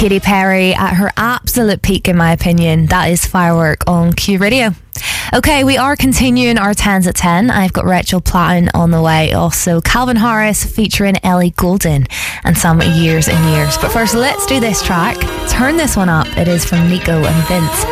Katy Perry at her absolute peak, in my opinion. That is Firework on Q Radio. Okay, we are continuing our 10s at 10. I've got Rachel Platten on the way. Also, Calvin Harris featuring Ellie Goulding and some Years and Years. But first, let's do this track. Turn this one up. It is from Nico and Vince.